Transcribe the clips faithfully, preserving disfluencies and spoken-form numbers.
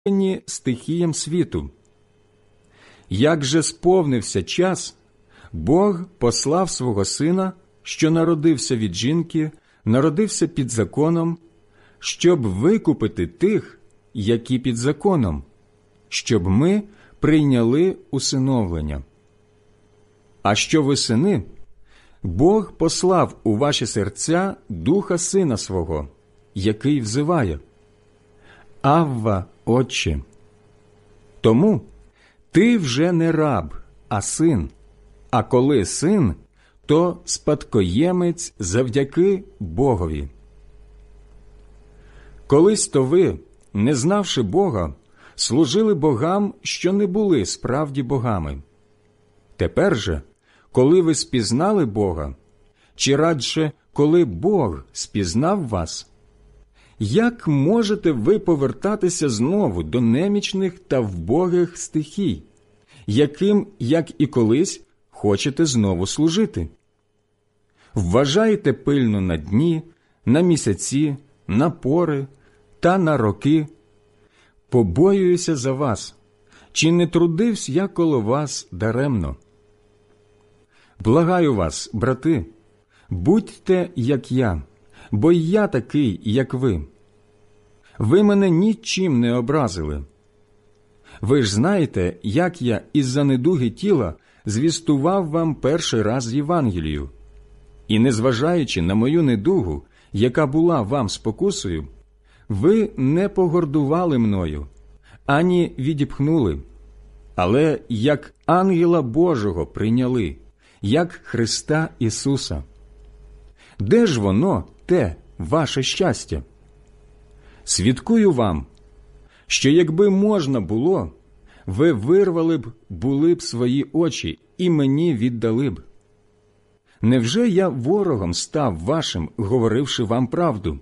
підкорені стихіям світу. Як же сповнився час, Бог послав свого Сина, що народився від жінки, народився під законом, щоб викупити тих, які під законом, щоб ми прийняли усиновлення. А що ви сини? Бог послав у ваші серця Духа Сина Свого, який взиває: «Авва, Отче». Тому ти вже не раб, а син, а коли син, то спадкоємець завдяки Богові. Колись то ви, не знавши Бога, служили богам, що не були справді богами. Тепер же, коли ви спізнали Бога, чи радше, коли Бог спізнав вас, як можете ви повертатися знову до немічних та вбогих стихій, яким, як і колись, хочете знову служити? Вважайте пильно на дні, на місяці, на пори та на роки. Побоююся за вас, чи не трудився я коло вас даремно? Благаю вас, брати, будьте, як я, бо й я такий, як ви. Ви мене нічим не образили. Ви ж знаєте, як я із-за недуги тіла звістував вам перший раз Євангелію. І незважаючи на мою недугу, яка була вам спокусою, ви не погордували мною, ані відіпхнули, але як ангела Божого прийняли, як Христа Ісуса. Де ж воно, те ваше щастя? Свідкую вам, що якби можна було, ви вирвали б, були б свої очі і мені віддали б. Невже я ворогом став вашим, говоривши вам правду?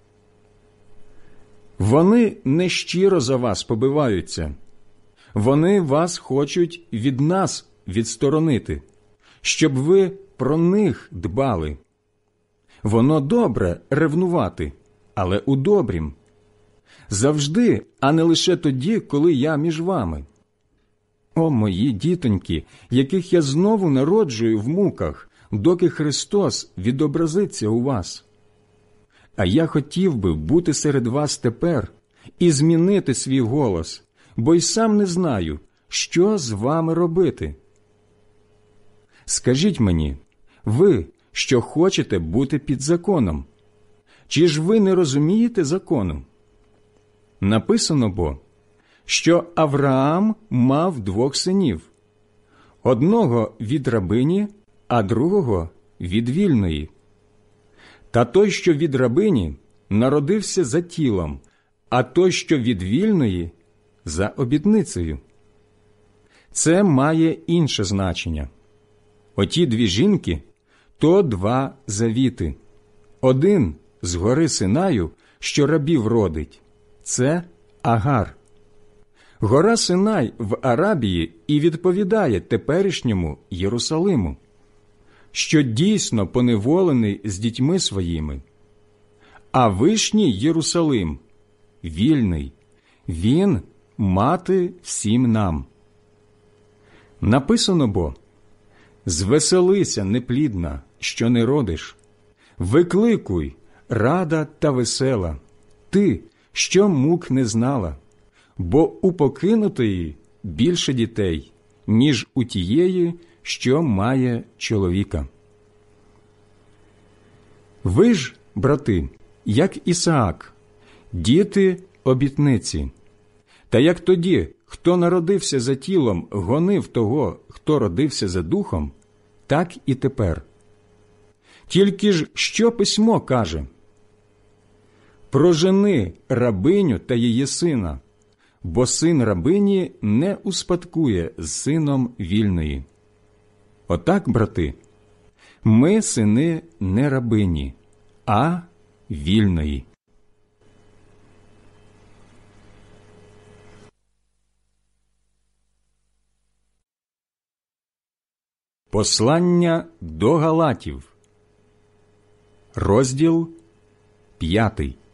Вони нещиро за вас побиваються. Вони вас хочуть від нас відсторонити, щоб ви про них дбали. Воно добре ревнувати, але у добрім. Завжди, а не лише тоді, коли я між вами. О, мої дітоньки, яких я знову народжую в муках, доки Христос відобразиться у вас. А я хотів би бути серед вас тепер і змінити свій голос, бо й сам не знаю, що з вами робити. Скажіть мені, ви, що хочете бути під законом, чи ж ви не розумієте закону? Написано бо, що Авраам мав двох синів, одного від рабині, а другого від вільної. Та той, що від рабині, народився за тілом, а той, що від вільної, за обітницею. Це має інше значення. Оті дві жінки – то два завіти. Один з гори Синаю, що рабів родить – це Агар. Гора Синай в Арабії і відповідає теперішньому Єрусалиму, що дійсно поневолений з дітьми своїми. А вишній Єрусалим – вільний, він – мати всім нам. Написано бо: «Звеселися, неплідна, що не родиш, викликуй, рада та весела, ти, що мук не знала, бо у покинутої більше дітей, ніж у тієї, що має чоловіка». Ви ж, брати, як Ісаак, діти обітниці. Та як тоді, хто народився за тілом, гонив того, хто родився за духом, так і тепер. Тільки ж що письмо каже? «Прожени рабиню та її сина, бо син рабині не успадкує з сином вільної». Отак, брати, ми сини не рабині, а вільної. Послання до Галатів, розділ п'ятий.